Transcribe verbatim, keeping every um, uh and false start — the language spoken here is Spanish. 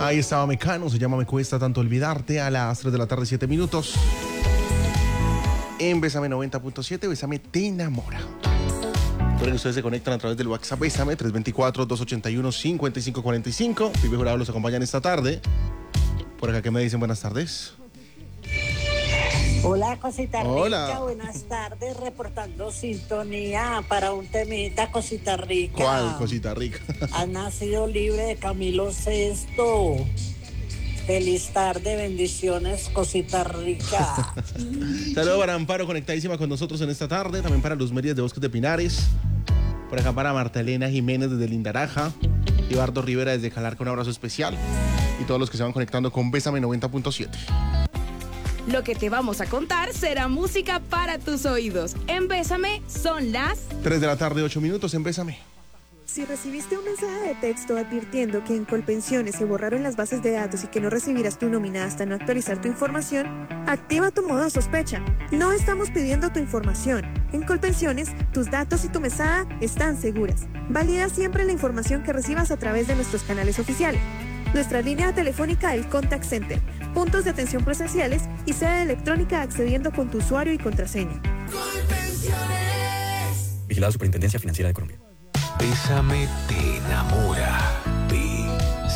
Ahí estaba Mecano, se llama Me Cuesta Tanto Olvidarte, a las tres de la tarde, siete minutos. En Bésame noventa punto siete, Bésame te enamora. Recuerden que ustedes se conectan a través del WhatsApp Bésame, tres dos cuatro, dos ocho uno, cinco cinco cuatro cinco. Pipe Jurado los acompañan esta tarde. Por acá, ¿qué me dicen? Buenas tardes. Hola, cosita Hola. rica, buenas tardes, reportando sintonía para un temita, cosita rica. ¿Cuál cosita rica? Ha nacido libre de Camilo Sesto. Feliz tarde, bendiciones, cosita rica. Saludos para Amparo, conectadísima con nosotros en esta tarde. También para Luz Mérides de Bosques de Pinares. Por acá para Marta Elena Jiménez desde Lindaraja. Ibardo Rivera desde Calarca, un abrazo especial. Y todos los que se van conectando con Bésame noventa punto siete. Lo que te vamos a contar será música para tus oídos. En Bésame son las tres de la tarde, ocho minutos en Bésame. Si recibiste un mensaje de texto advirtiendo que en Colpensiones se borraron las bases de datos y que no recibirás tu nómina hasta no actualizar tu información, activa tu modo sospecha. No estamos pidiendo tu información. En Colpensiones, tus datos y tu mesada están seguras. Valida siempre la información que recibas a través de nuestros canales oficiales. Nuestra línea telefónica, el Contact Center, puntos de atención presenciales y sede electrónica accediendo con tu usuario y contraseña. Vigilada Superintendencia Financiera de Colombia. Bésame te enamora.